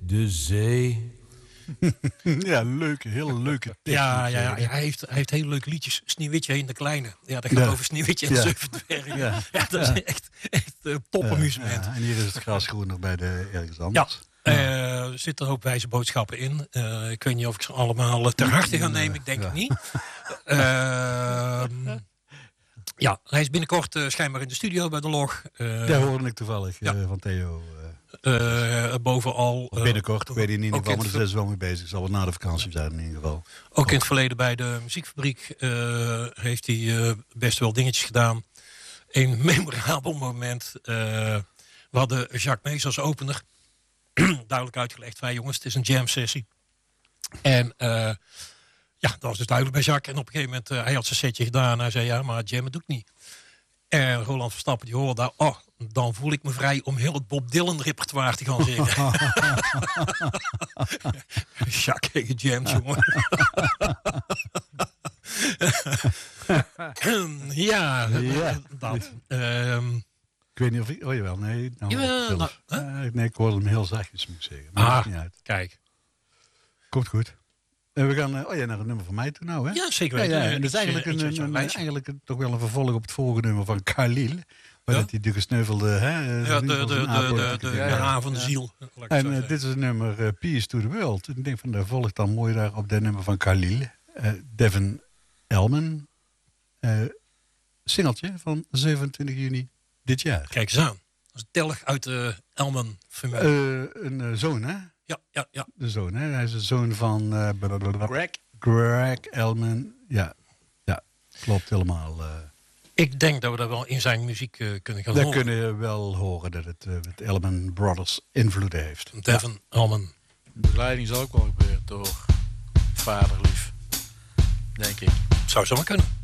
de zee. Ja, hele leuke tekst. Ja, hij heeft hele leuke liedjes. Sneeuwwitje en de Kleine. Ja, dat gaat over Sneeuwwitje en 7 dwergen. Ja, dat is echt popamusement. En hier is het gras groener bij de ergens anders. Ja, er zitten een hoop wijze boodschappen in. Ik weet niet of ik ze allemaal ter harte ga nemen. Ik denk het niet. Ja, hij is binnenkort schijnbaar in de studio bij de Log. Daar hoorde ik toevallig van Theo. Bovenal. Binnenkort, ik weet niet in ieder geval, maar daar is wel mee bezig. Zal wel na de vakantie zijn in ieder geval. Ook in het verleden bij de muziekfabriek heeft hij best wel dingetjes gedaan. Een memorabel moment. We hadden Jacques Mees als opener. Duidelijk uitgelegd, wij jongens, het is een jam sessie. En dat was dus duidelijk bij Jacques. En op een gegeven moment, hij had zijn setje gedaan. Hij zei, ja, maar jammen doe ik niet. En Roland Verstappen, die hoorde daar, dan voel ik me vrij om heel het Bob Dylan repertoire te gaan zingen. Jacques tegen jams, jongen. Dat. Ik weet niet of ik... Oh jawel, nee. Nee, ik hoorde hem heel zachtjes, moet ik zeggen. Maar maakt niet uit. Kijk. Komt goed. En we gaan naar het nummer van mij toe nou, hè? Ja, zeker. En dat is eigenlijk toch wel een vervolg op het vorige nummer van Khalil. Waar dat hij de gesneuvelde... de haan van de ziel. En dit is het nummer Peace to the World. Ik denk van, daar volgt dan mooi daar op dat nummer van Khalil. Devin Elman. Singeltje van 27 juni dit jaar. Kijk eens aan. Dat is een telg uit de Elman-familie. Een zoon, hè? Ja. De zoon, hè? Hij is de zoon van... Greg Elman. Ja, klopt helemaal. Ik denk dat we dat wel in zijn muziek kunnen gaan horen. Daar kunnen we wel horen dat het Elman Brothers invloeden heeft. Devin Elman. De begeleiding zal ook wel gebeuren door vaderlief, denk ik. Zou zomaar kunnen.